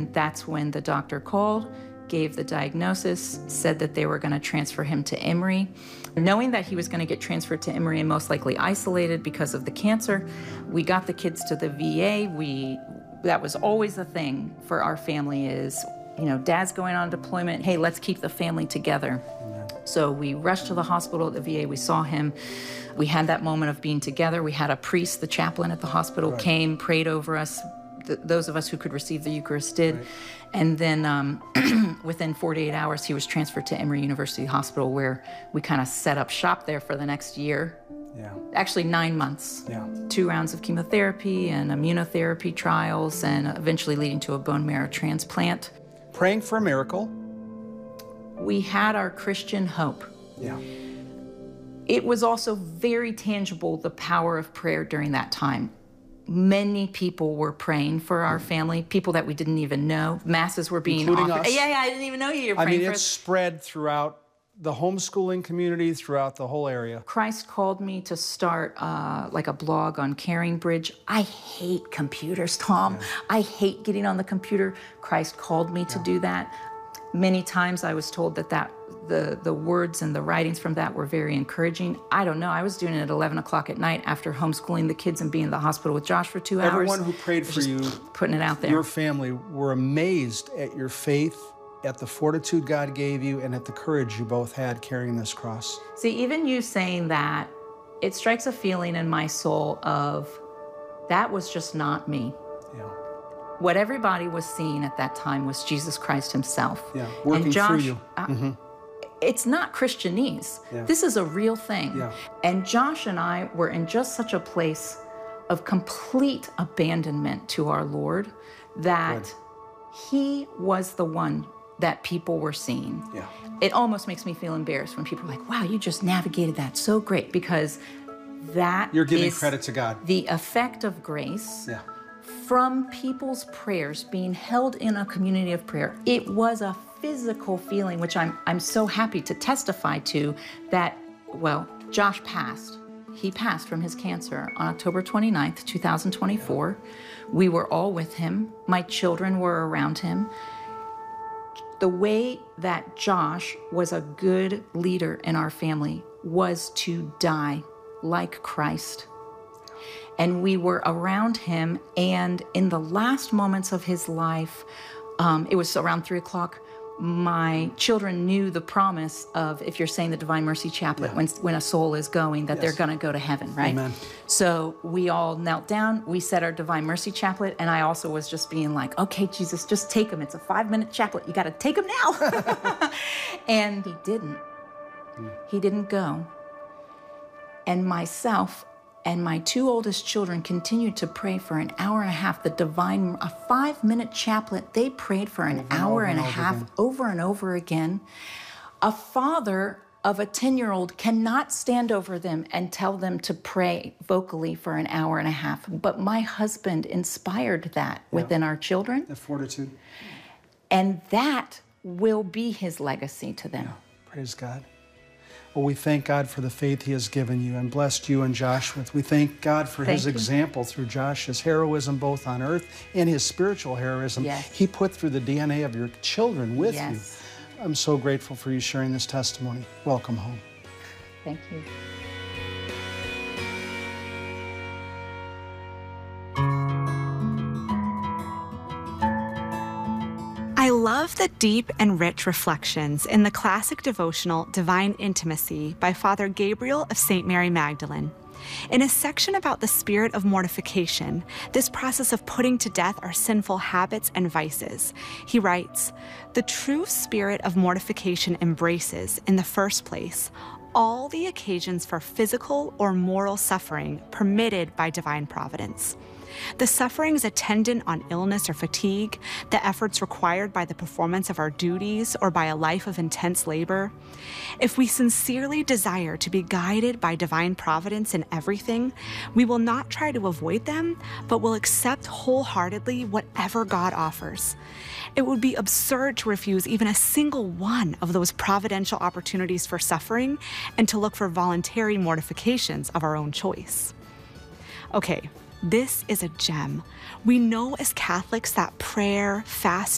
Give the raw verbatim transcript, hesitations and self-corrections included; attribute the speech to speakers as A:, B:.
A: And that's when the doctor called, gave the diagnosis, said that they were going to transfer him to Emory. Knowing that he was going to get transferred to Emory and most likely isolated because of the cancer, we got the kids to the V A. We, that was always a thing for our family is, you know, Dad's going on deployment. Hey, let's keep the family together. Amen. So we rushed to the hospital at the V A. We saw him. We had that moment of being together. We had a priest, the chaplain at the hospital, right. came, prayed over us. Th- those of us who could receive the Eucharist did. Right. And then um, within forty-eight hours, he was transferred to Emory University Hospital, where we kind of set up shop there for the next year. Yeah. Actually, nine months. Yeah. Two rounds of chemotherapy and immunotherapy trials, and eventually leading to a bone marrow transplant.
B: Praying for a miracle.
A: We had our Christian hope.
B: Yeah.
A: It was also very tangible, the power of prayer during that time. Many people were praying for our family, people that we didn't even know. Masses were being
B: Including
A: offered.
B: us.
A: Yeah, yeah, I didn't even know you were
B: I
A: praying
B: mean,
A: for
B: it's
A: us.
B: spread throughout the homeschooling community, throughout the whole area.
A: Christ called me to start uh, like a blog on Caring Bridge. I hate computers, Tom. Yeah. I hate getting on the computer. Christ called me to yeah. do that. Many times I was told that, that the, the words and the writings from that were very encouraging. I don't know. I was doing it at eleven o'clock at night after homeschooling the kids and being in the hospital with Josh for two hours.
B: Everyone who prayed for you,
A: putting it out there.
B: Your family were amazed at your faith, at the fortitude God gave you, and at the courage you both had carrying this cross.
A: See, even you saying that, it strikes a feeling in my soul of, that was just not me.
B: Yeah.
A: What everybody was seeing at that time was Jesus Christ himself.
B: Yeah, working
A: and Josh,
B: through you.
A: Mm-hmm. Uh, it's not Christianese.
B: Yeah.
A: This is a real thing.
B: Yeah.
A: And Josh and I were in just such a place of complete abandonment to our Lord that Good. He was the one that people were seeing.
B: Yeah.
A: It almost makes me feel embarrassed when people are like, wow, you just navigated that so great, because that
B: You're giving
A: is
B: credit to God.
A: The effect of grace.
B: Yeah.
A: From people's prayers, being held in a community of prayer. It was a physical feeling, which I'm I'm so happy to testify to, that, well, Josh passed. He passed from his cancer on October twenty-ninth, two thousand twenty-four. We were all with him. My children were around him. The way that Josh was a good leader in our family was to die like Christ. And we were around him, and in the last moments of his life, um, it was around three o'clock, my children knew the promise of, if you're saying the Divine Mercy Chaplet, yeah. when, when a soul is going, that yes. they're going to go to heaven, right?
B: Amen.
A: So we all knelt down, we said our Divine Mercy Chaplet, and I also was just being like, okay, Jesus, just take him. It's a five-minute chaplet. You got to take him now. And he didn't. Mm. He didn't go. And myself and my two oldest children continued to pray for an hour and a half. The divine, a five-minute chaplet, they prayed for an over hour and, and a half, again. over and over again. A father of a ten-year-old cannot stand over them and tell them to pray vocally for an hour and a half. But my husband inspired that yeah. within our children.
B: The fortitude.
A: And that will be his legacy to them.
B: Yeah. Praise God. Well, we thank God for the faith he has given you and blessed you and Josh with. We thank God for
A: thank
B: his
A: you.
B: example through Josh, his heroism both on earth and his spiritual heroism.
A: Yes.
B: He put through the D N A of your children with
A: yes.
B: you. I'm so grateful for you sharing this testimony. Welcome home.
A: Thank you.
C: I love the deep and rich reflections in the classic devotional Divine Intimacy by Father Gabriel of Saint Mary Magdalene. In a section about the spirit of mortification, this process of putting to death our sinful habits and vices, he writes, "The true spirit of mortification embraces, in the first place, all the occasions for physical or moral suffering permitted by divine providence. The sufferings attendant on illness or fatigue, the efforts required by the performance of our duties or by a life of intense labor. If we sincerely desire to be guided by divine providence in everything, we will not try to avoid them, but will accept wholeheartedly whatever God offers. It would be absurd to refuse even a single one of those providential opportunities for suffering and to look for voluntary mortifications of our own choice." Okay. This is a gem. We know as Catholics that prayer, fasting,